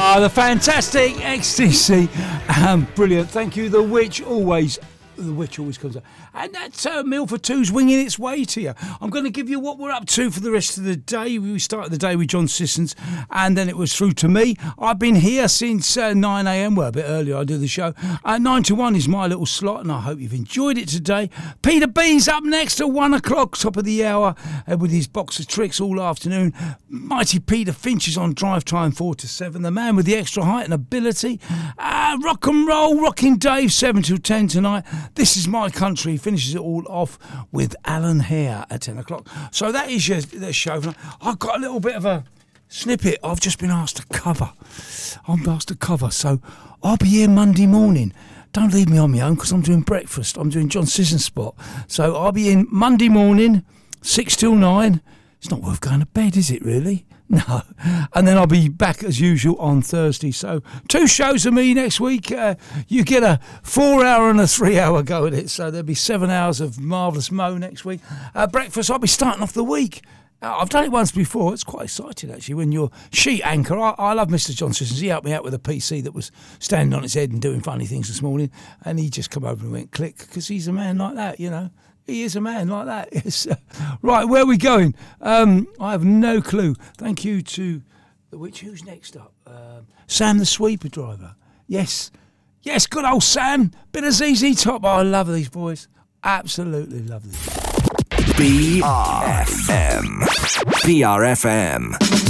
The fantastic XTC. Brilliant. Thank you. The Witch always comes up. And that's Meal for Two's winging its way to you. I'm going to give you what we're up to for the rest of the day. We started the day with John Sissons, and then it was through to me. I've been here since 9 a.m. Well, a bit earlier I do the show. 9 to 1 is my little slot, and I hope you've enjoyed it today. Peter B's up next at 1 o'clock, top of the hour, with his box of tricks all afternoon. Mighty Peter Finch is on drive time 4 to 7. The man with the extra height and ability. Rock and roll, Rocking Dave 7 till 10 tonight. This is My Country. Finishes it all off with Alan Hare at 10 o'clock. So that is the show. I've got a little bit of a snippet I've just been asked to cover. So I'll be here Monday morning. Don't leave me on my own because I'm doing breakfast. I'm doing John Sissons spot. So I'll be in Monday morning, 6 till 9. It's not worth going to bed, is it really? No. And then I'll be back as usual on Thursday. So 2 shows of me next week. You get a 4-hour and a 3-hour go at it. So there'll be 7 hours of Marvellous Mo next week. Breakfast, I'll be starting off the week. I've done it once before. It's quite exciting, actually, when you're sheet anchor. I love Mr. John Sissons. He helped me out with a PC that was standing on its head and doing funny things this morning. And he just come over and went click, because he's a man like that, you know. He is a man like that. Yes. Right, where are we going? I have no clue. Thank you to the Witch. Who's next up? Sam the Sweeper Driver. Yes, good old Sam. Bit of ZZ Top. Oh, I love these boys. Absolutely love these. BRFM.